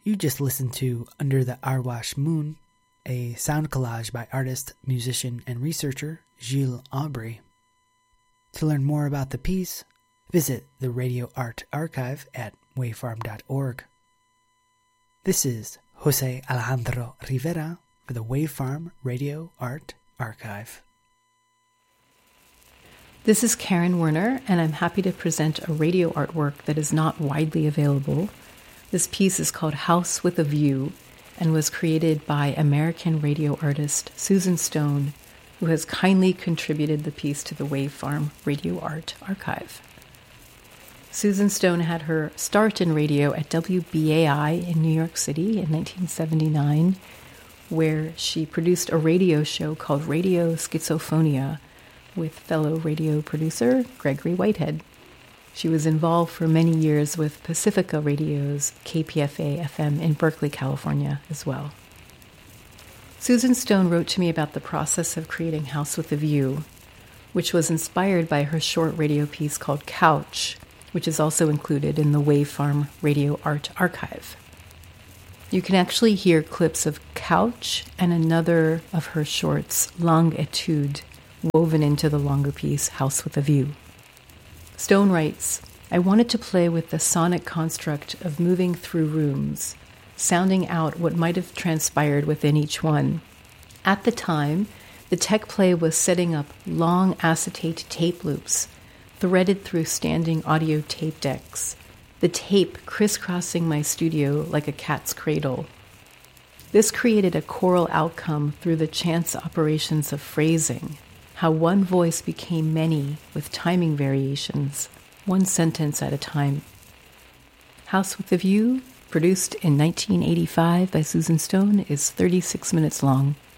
You just listened to Under the Arwash Moon, a sound collage by artist, musician, and researcher Gilles Aubry. To learn more about the piece, visit the Radio Art Archive at wavefarm.org. This is Jose Alejandro Rivera for the Wavefarm Radio Art Archive. This is Karen Werner, and I'm happy to present a radio artwork that is not widely available. This piece is called House with a View and was created by American radio artist Susan Stone, who has kindly contributed the piece to the Wavefarm Radio Art Archive. Susan Stone had her start in radio at WBAI in New York City in 1979, where she produced a radio show called Radio Schizophonia with fellow radio producer Gregory Whitehead. She was involved for many years with Pacifica Radio's KPFA-FM in Berkeley, California as well. Susan Stone wrote to me about the process of creating House with a View, which was inspired by her short radio piece called Couch, which is also included in the Wavefarm Radio Art Archive. You can actually hear clips of Couch and another of her shorts, Longue Etude, woven into the longer piece, House with a View. Stone writes, I wanted to play with the sonic construct of moving through rooms, sounding out what might have transpired within each one. At the time, the tech play was setting up long acetate tape loops, threaded through standing audio tape decks, the tape crisscrossing my studio like a cat's cradle. This created a choral outcome through the chance operations of phrasing, how one voice became many with timing variations, one sentence at a time. House with a View, produced in 1985 by Susan Stone, is 36 minutes long.